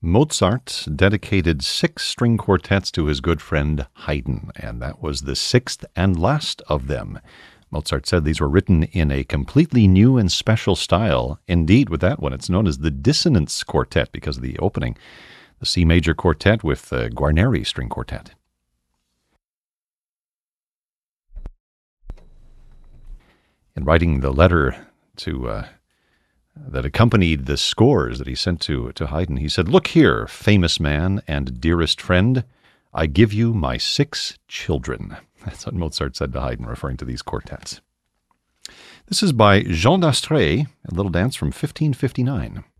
Mozart dedicated 6 string quartets to his good friend Haydn, and that was the 6th and last of them. Mozart said these were written in a completely new and special style. Indeed, with that one, it's known as the Dissonance Quartet because of the opening, the C major quartet with the Guarneri string quartet. In writing the letter that accompanied the scores that he sent to Haydn, he said, "Look here, famous man and dearest friend, I give you my 6 children." That's what Mozart said to Haydn, referring to these quartets. This is by Jean d'Astrée, a little dance from 1559.